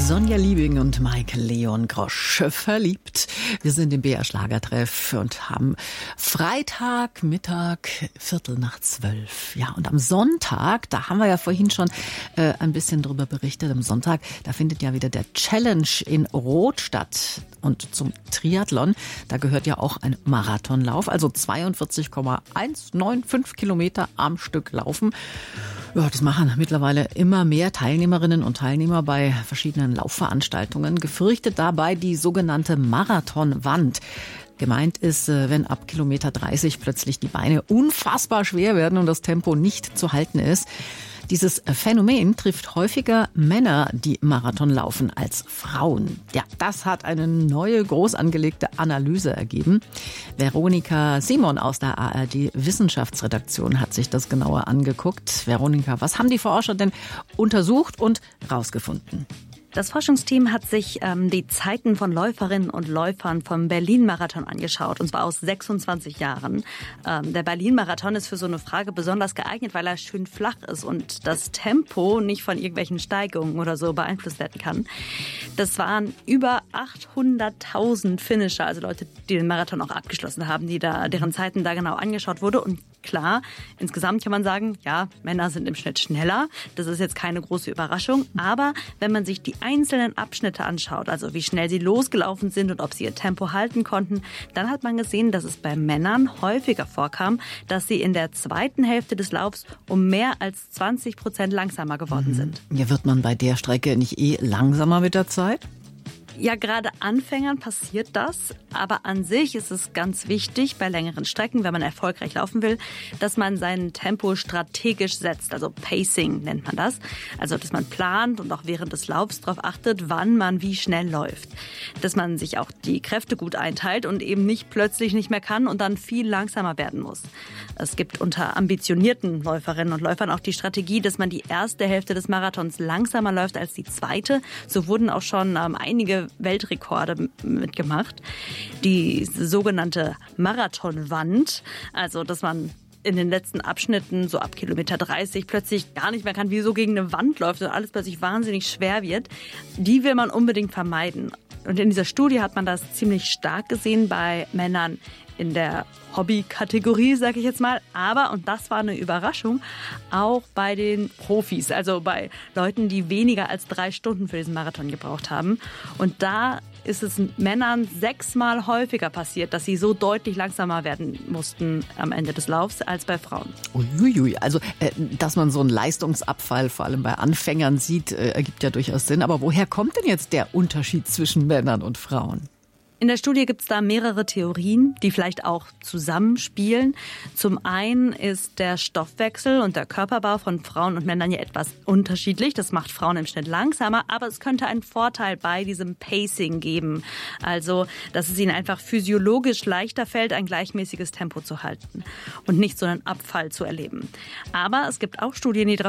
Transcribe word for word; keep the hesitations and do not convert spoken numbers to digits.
Sonja Liebing und Mike Leon Grosch, verliebt. Wir sind im B R-Schlagertreff und haben Freitagmittag, Viertel nach zwölf. Ja, und am Sonntag, da haben wir ja vorhin schon äh, ein bisschen drüber berichtet, am Sonntag, da findet ja wieder der Challenge in Roth statt. Und zum Triathlon, da gehört ja auch ein Marathonlauf, also zweiundvierzig Komma eins neun fünf Kilometer am Stück laufen. Ja, das machen mittlerweile immer mehr Teilnehmerinnen und Teilnehmer bei verschiedenen Laufveranstaltungen. Gefürchtet dabei die sogenannte Marathonwand. Gemeint ist, wenn ab Kilometer dreißig plötzlich die Beine unfassbar schwer werden und das Tempo nicht zu halten ist. Dieses Phänomen trifft häufiger Männer, die Marathon laufen, als Frauen. Ja, das hat eine neue, groß angelegte Analyse ergeben. Veronika Simon aus der A R D-Wissenschaftsredaktion hat sich das genauer angeguckt. Veronika, was haben die Forscher denn untersucht und rausgefunden? Das Forschungsteam hat sich ähm, die Zeiten von Läuferinnen und Läufern vom Berlin-Marathon angeschaut, und zwar aus sechsundzwanzig Jahren. Ähm, der Berlin-Marathon ist für so eine Frage besonders geeignet, weil er schön flach ist und das Tempo nicht von irgendwelchen Steigungen oder so beeinflusst werden kann. Das waren über achthunderttausend Finisher, also Leute, die den Marathon auch abgeschlossen haben, die da, deren Zeiten da genau angeschaut wurde. Und klar, insgesamt kann man sagen, ja, Männer sind im Schnitt schneller. Das ist jetzt keine große Überraschung. Aber wenn man sich die einzelnen Abschnitte anschaut, also wie schnell sie losgelaufen sind und ob sie ihr Tempo halten konnten, dann hat man gesehen, dass es bei Männern häufiger vorkam, dass sie in der zweiten Hälfte des Laufs um mehr als zwanzig Prozent langsamer geworden sind. Ja, wird man bei der Strecke nicht eh langsamer mit der Zeit? Ja, gerade Anfängern passiert das, aber an sich ist es ganz wichtig bei längeren Strecken, wenn man erfolgreich laufen will, dass man sein Tempo strategisch setzt, also Pacing nennt man das. Also, dass man plant und auch während des Laufs darauf achtet, wann man wie schnell läuft. Dass man sich auch die Kräfte gut einteilt und eben nicht plötzlich nicht mehr kann und dann viel langsamer werden muss. Es gibt unter ambitionierten Läuferinnen und Läufern auch die Strategie, dass man die erste Hälfte des Marathons langsamer läuft als die zweite. So wurden auch schon ähm, einige Weltrekorde mitgemacht. Die sogenannte Marathonwand, also dass man in den letzten Abschnitten so ab Kilometer dreißig plötzlich gar nicht mehr kann, wie so gegen eine Wand läuft und alles plötzlich wahnsinnig schwer wird, die will man unbedingt vermeiden. Und in dieser Studie hat man das ziemlich stark gesehen bei Männern in der Hobby-Kategorie, sage ich jetzt mal. Aber, und das war eine Überraschung, auch bei den Profis, also bei Leuten, die weniger als drei Stunden für diesen Marathon gebraucht haben. Und da ist es Männern sechsmal häufiger passiert, dass sie so deutlich langsamer werden mussten am Ende des Laufs als bei Frauen. Uiuiui, also äh, dass man so einen Leistungsabfall vor allem bei Anfängern sieht, äh, ergibt ja durchaus Sinn. Aber woher kommt denn jetzt der Unterschied zwischen Männern und Frauen? In der Studie gibt es da mehrere Theorien, die vielleicht auch zusammenspielen. Zum einen ist der Stoffwechsel und der Körperbau von Frauen und Männern ja etwas unterschiedlich. Das macht Frauen im Schnitt langsamer, aber es könnte einen Vorteil bei diesem Pacing geben. Also, dass es ihnen einfach physiologisch leichter fällt, ein gleichmäßiges Tempo zu halten und nicht so einen Abfall zu erleben. Aber es gibt auch Studien, die darauf